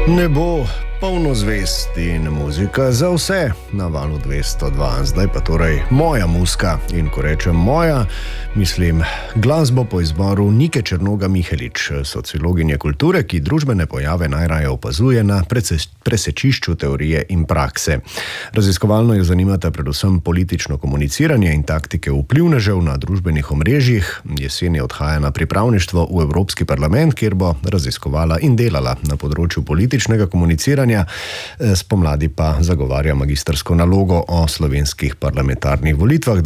Nebo, polno zvest in muzika za vse na valu 202. Zdaj pa torej moja muzika. In ko rečem moja, mislim glasbo po izboru Nike Črnoga-Mihelič, sociologinje kulture, ki družbene pojave najraje opazuje na presečišču teorije in prakse. Raziskovalno jo zanimata predvsem politično komuniciranje in taktike vplivnežev na družbenih omrežjih. Jeseni odhaja na pripravništvo v Evropski parlament, kjer bo raziskovala in delala na področju političnega komuniciranja. Spomladi pa zagovarja magistrsko nalogo o slovenskih parlamentarnih volitvah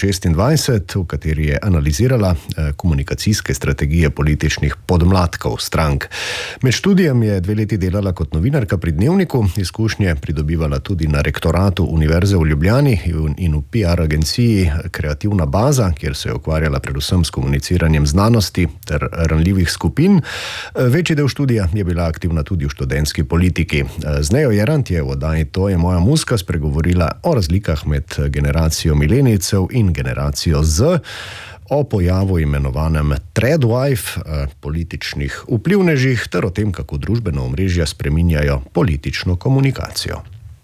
2026, v kateri je analizirala komunikacijske strategije političnih podmladkov strank. Med študijem je 2 leti delala kot novinarka pri Dnevniku, izkušnje pridobivala tudi na rektoratu Univerze v Ljubljani in v PR agenciji Kreativna baza, kjer se je ukvarjala predvsem s komuniciranjem znanosti ter ranljivih skupin. Večji del študija je bila aktivna tudi v študentski politiki. Z Nejo Jerant je v oddaji To je moja muzika spregovorila o razlikah med generacijo milenijcev in generacijo Z, o pojavu imenovanem Threadwife, političnih vplivnežih ter o tem, kako družbena omrežja spreminjajo politično komunikacijo.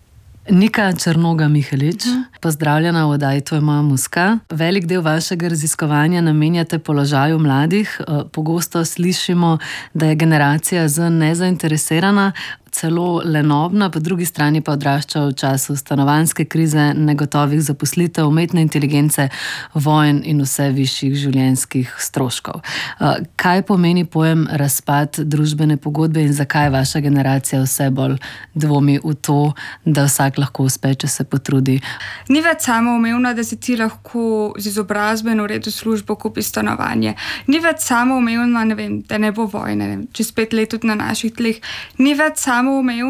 Nika Črnoga-Mihelič, pozdravljena v oddaji To je moja muzika. Velik del vašega raziskovanja namenjate položaju mladih. Pogosto slišimo, da je generacija Z nezainteresirana, celo lenobna, po drugi strani pa odrašča v času stanovanjske krize, negotovih zaposlitev, umetne inteligence, vojn in vse višjih življenjskih stroškov. Kaj pomeni pojem razpad družbene pogodbe in zakaj vaša generacija vse bolj dvomi v to, da vsak lahko uspe, če se potrudi? Ni več samoumevno, da si ti lahko z izobrazbo in v redu službo kupi stanovanje. Ni več samoumevno, da ne bo vojne, čez 5 let tudi na naših tleh. Ni več samoumevno,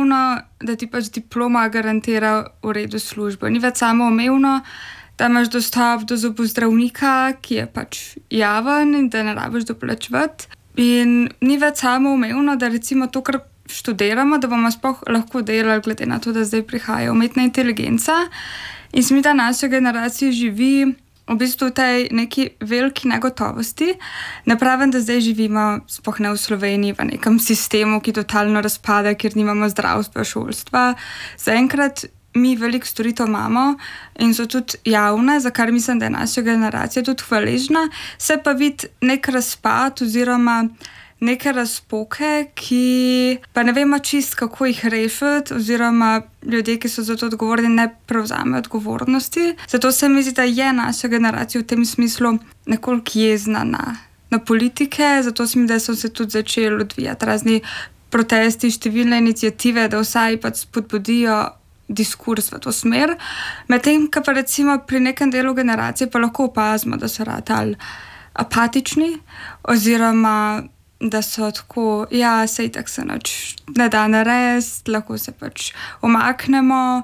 da ti pač diploma garantira v redu službo. Ni več samoumevno, da imaš dostop do zobozdravnika, ki je pač javen in da ne rabiš doplačevati. In ni več samoumevno, da recimo to, kar študiramo, da bomo sploh lahko delali, glede na to, da zdaj prihaja umetna inteligenca. In se mi, da naša generacija živi v bistvu v tej neki veliki negotovosti. Ne pravim, da zdaj živimo, sploh ne v Sloveniji, v nekem sistemu, ki totalno razpada, kjer nimamo zdravstva, šolstva. Zaenkrat mi veliko storitev imamo in so tudi javne, za kar mislim, da je naša generacija tudi hvaležna. Se pa vidi nek razpad oziroma neke razpoke, ki pa ne vemo čist, kako jih rešiti, oziroma ljudje, ki so za to odgovorni, ne prevzamejo odgovornosti. Zato se mi zdi, da je naša generacija v tem smislu nekoliko jezna na politike, zato se mi, da so se tudi začeli odvijati razni protesti, številne iniciative, da vsaj pač spodbudijo diskurs v to smer. Medtem, ko pa recimo pri nekem delu generacije pa lahko opazimo, da so ratali apatični, oziroma da so tako, sej tak se nič ne da narediti, lahko se pač umaknemo.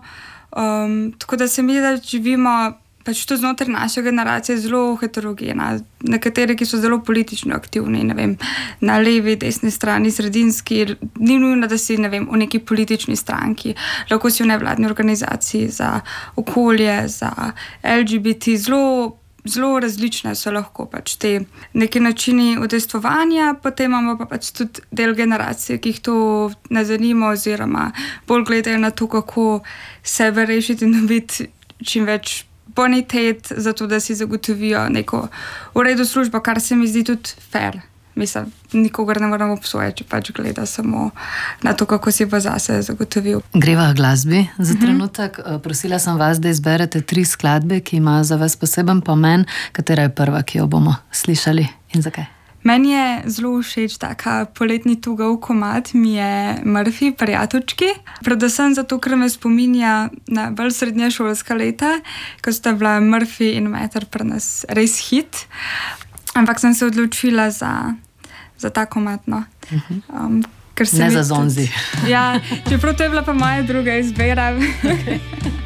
Tako da se mi, da živimo pač to znotraj naše generacije zelo heterogena. Nekateri, ki so zelo politično aktivni, na levi, desni strani, sredinski, ni nujno, da si, v neki politični stranki. Lahko si v nevladni organizaciji za okolje, za LGBT, zelo različne so lahko pač te neki načini udejstvovanja, potem imamo pa pač tudi del generacije, ki jih to ne zanima oziroma bolj gledajo na to, kako sebe rešiti in dobiti čim več bonitet, zato da si zagotovijo neko v redu službo, kar se mi zdi tudi fair. Mislim, nikogar ne moramo obsojati, če pač gleda samo na to, kako si pa zase zagotovil. Greva k glasbi za trenutek. Prosila sem vas, da izberete 3 skladbe, ki imajo za vas poseben pomen. Katera je prva, ki jo bomo slišali in zakaj? Meni je zelo všeč taka poletni tugov komad, mi je Murphy, Prijateljčki. Predvsem zato, ker me spominja na bolj srednješolska leta, ko sta bila Murphy in Meter pri nas res hit. Ampak sem se odločila za ta komad, no. Ne za Zonzi. Ja, čeprav to je bila pa moja druga izbira. Okay.